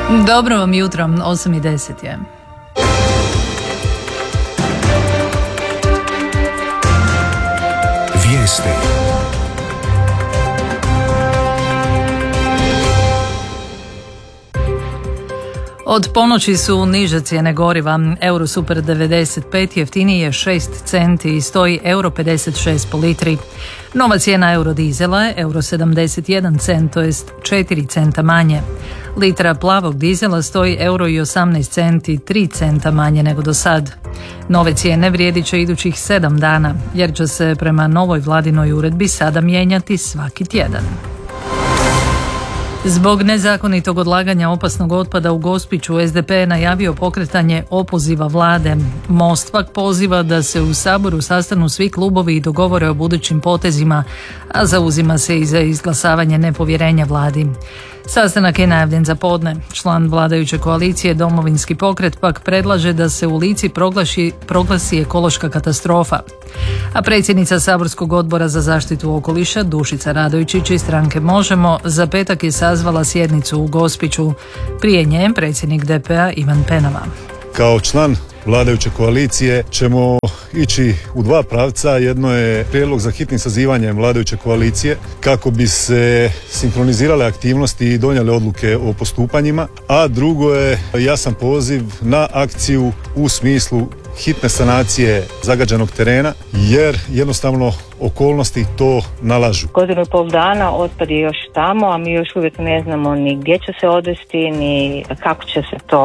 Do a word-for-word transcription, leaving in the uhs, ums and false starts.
Dobro vam jutro, osam i deset je. Vijesti. Od ponoći su niže cijene goriva. Eurosuper devedeset pet jeftiniji je šest centi i stoji euro pedeset šest po litri. Nova cijena eurodizela je euro sedamdeset jedan cent, to jest četiri centa manje. Litra plavog dizela stoji euro i osamnaest centi, tri centa manje nego do sad. Nove cijene vrijedit će idućih sedam dana, jer će se prema novoj vladinoj uredbi sada mijenjati svaki tjedan. Zbog nezakonitog odlaganja opasnog otpada u Gospiću, es de pe je najavio pokretanje opoziva vlade. Most pak poziva da se u Saboru sastanu svi klubovi i dogovore o budućim potezima, a zauzima se i za izglasavanje nepovjerenja vladi. Sastanak je najavljen za podne. Član vladajuće koalicije Domovinski pokret pak predlaže da se u Lici proglasi, proglasi ekološka katastrofa. A predsjednica Saborskog odbora za zaštitu okoliša Dušica Radojčić iz stranke Možemo za petak je sazvala sjednicu u Gospiću. Prije nje predsjednik de pe a Ivan Penava. Kao član vladajuće koalicije ćemo ići u dva pravca. Jedno je prijedlog za hitnim sazivanjem vladajuće koalicije kako bi se sinkronizirale aktivnosti i donijele odluke o postupanjima, a drugo je jasan poziv na akciju u smislu hitne sanacije zagađenog terena, jer jednostavno okolnosti to nalažu. Godinu i pol dana otpad je još tamo, a mi još uvijek ne znamo ni gdje će se odvesti, ni kako će se to